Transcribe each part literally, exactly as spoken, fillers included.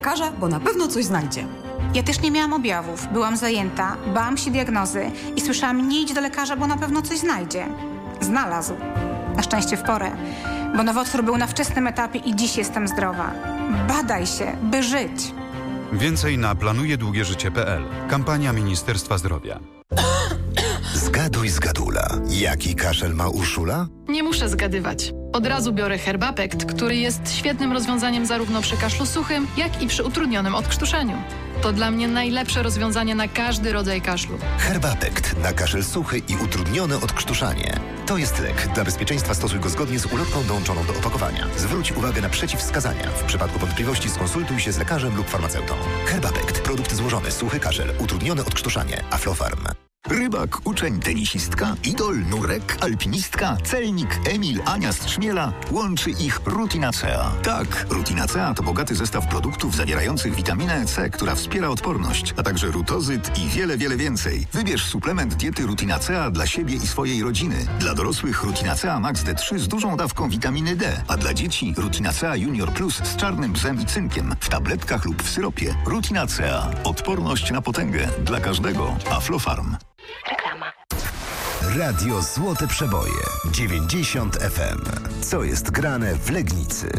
lekarza, bo na pewno coś znajdzie. Ja też nie miałam objawów. Byłam zajęta, bałam się diagnozy i słyszałam: nie idź do lekarza, bo na pewno coś znajdzie. Znalazł. Na szczęście w porę, bo nowotwór był na wczesnym etapie i dziś jestem zdrowa. Badaj się, by żyć. Więcej na planuje długie życie kropka p l. Kampania Ministerstwa Zdrowia. Zgaduj, zgadula. Jaki kaszel ma Urszula? Nie muszę zgadywać. Od razu biorę Herbapekt, który jest świetnym rozwiązaniem zarówno przy kaszlu suchym, jak i przy utrudnionym odkrztuszeniu. To dla mnie najlepsze rozwiązanie na każdy rodzaj kaszlu. Herbapekt na kaszel suchy i utrudnione odkrztuszanie. To jest lek. Dla bezpieczeństwa stosuj go zgodnie z ulotką dołączoną do opakowania. Zwróć uwagę na przeciwwskazania. W przypadku wątpliwości skonsultuj się z lekarzem lub farmaceutą. Herbapekt. Produkt złożony. Suchy kaszel. Utrudnione odkrztuszanie. Aflofarm. Rybak, uczeń, tenisistka, idol, nurek, alpinistka, celnik, Emil, Ania z Trzmiela. Łączy ich Rutinacea. Tak, Rutinacea to bogaty zestaw produktów zawierających witaminę C, która wspiera odporność, a także rutozyt i wiele, wiele więcej. Wybierz suplement diety Rutinacea dla siebie i swojej rodziny. Dla dorosłych Rutinacea Max D trzy z dużą dawką witaminy D, a dla dzieci Rutinacea Junior Plus z czarnym bzem i cynkiem w tabletkach lub w syropie. Rutinacea. Odporność na potęgę. Dla każdego. Aflofarm. Reklama. Radio Złote Przeboje dziewięćdziesiąt F M. Co jest grane w Legnicy?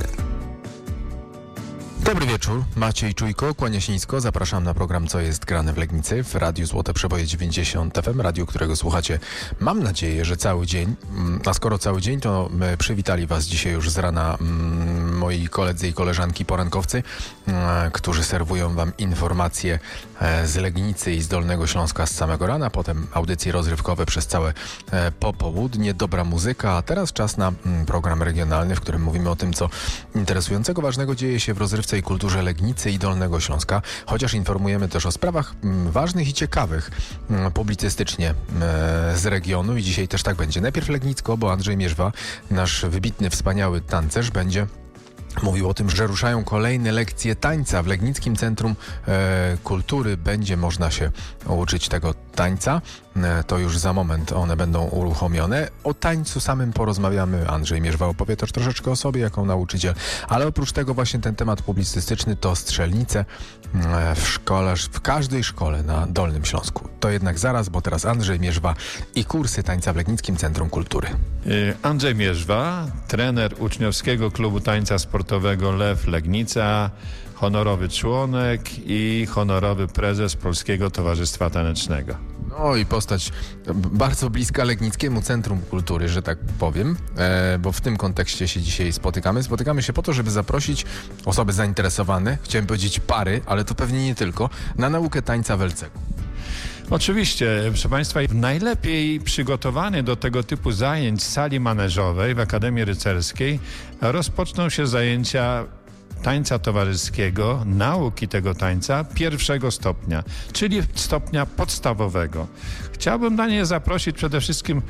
Dobry wieczór, Maciej Czujko, kłania się nisko. Zapraszam na program Co jest grane w Legnicy w Radiu Złote Przeboje dziewięćdziesiąt F M, radiu, którego słuchacie, mam nadzieję, że cały dzień. A skoro cały dzień, to my przywitali Was dzisiaj już z rana mm, moi koledzy i koleżanki porankowcy, e, którzy serwują Wam informacje e, z Legnicy i z Dolnego Śląska z samego rana, potem audycje rozrywkowe przez całe e, popołudnie, dobra muzyka, a teraz czas na mm, program regionalny, w którym mówimy o tym, co interesującego, ważnego dzieje się w rozrywce i kulturze Legnicy i Dolnego Śląska, chociaż informujemy też o sprawach m, ważnych i ciekawych m, publicystycznie m, z regionu i dzisiaj też tak będzie. Najpierw Legnicko, bo Andrzej Mierzwa, nasz wybitny, wspaniały tancerz, będzie mówił o tym, że ruszają kolejne lekcje tańca w Legnickim Centrum e, Kultury. Będzie można się uczyć tego tańca. E, to już za moment one będą uruchomione. O tańcu samym porozmawiamy. Andrzej Mierzwa opowie też troszeczkę o sobie jako nauczyciel. Ale oprócz tego właśnie ten temat publicystyczny to strzelnice e, w szkole, w każdej szkole na Dolnym Śląsku. To jednak zaraz, bo teraz Andrzej Mierzwa i kursy tańca w Legnickim Centrum Kultury. Andrzej Mierzwa, trener uczniowskiego klubu tańca sportowego Lew Legnica, honorowy członek i honorowy prezes Polskiego Towarzystwa Tanecznego. No i postać bardzo bliska Legnickiemu Centrum Kultury, że tak powiem, e, bo w tym kontekście się dzisiaj spotykamy. Spotykamy się po to, żeby zaprosić osoby zainteresowane, chciałem powiedzieć pary, ale to pewnie nie tylko, na naukę tańca welcego. Oczywiście, proszę Państwa, najlepiej przygotowany do tego typu zajęć z sali maneżowej w Akademii Rycerskiej rozpoczną się zajęcia tańca towarzyskiego, nauki tego tańca pierwszego stopnia, czyli stopnia podstawowego. Chciałbym na nie zaprosić przede wszystkim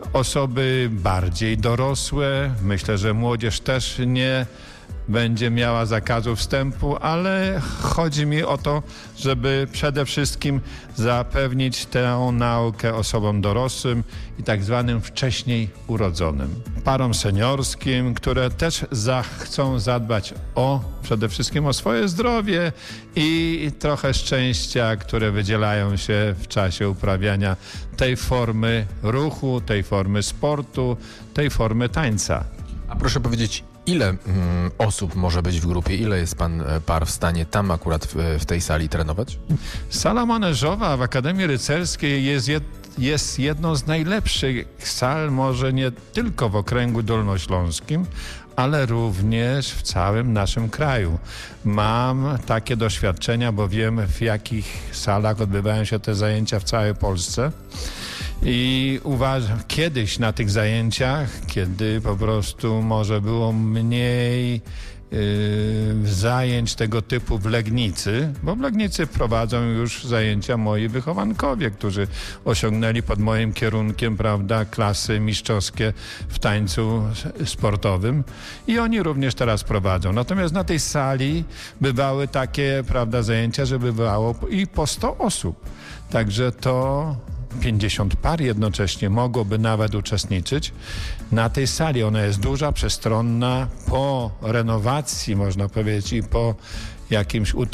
osoby bardziej dorosłe. Myślę, że młodzież też nie będzie miała zakazu wstępu, ale chodzi mi o to, żeby przede wszystkim zapewnić tę naukę osobom dorosłym i tak zwanym wcześniej urodzonym. Parom seniorskim, które też za, chcą zadbać o przede wszystkim o swoje zdrowie i trochę szczęścia, które wydzielają się w czasie uprawiania tej formy ruchu, tej formy sportu, tej formy tańca. A proszę powiedzieć, ile mm, osób może być w grupie? Ile jest pan par w stanie tam akurat w, w tej sali trenować? Sala maneżowa w Akademii Rycerskiej jest, jed, jest jedną z najlepszych sal, może nie tylko w okręgu dolnośląskim, ale również w całym naszym kraju. Mam takie doświadczenia, bo wiem, w jakich salach odbywają się te zajęcia w całej Polsce. I uważam, kiedyś na tych zajęciach, kiedy po prostu może było mniej yy, zajęć tego typu w Legnicy, bo w Legnicy prowadzą już zajęcia moi wychowankowie, którzy osiągnęli pod moim kierunkiem, prawda, klasy mistrzowskie w tańcu sportowym i oni również teraz prowadzą. Natomiast na tej sali bywały takie, prawda, zajęcia, że bywało i po sto osób. Także to pięćdziesiąt par jednocześnie mogłoby nawet uczestniczyć na tej sali. Ona jest duża, przestronna, po renowacji, można powiedzieć, i po jakimś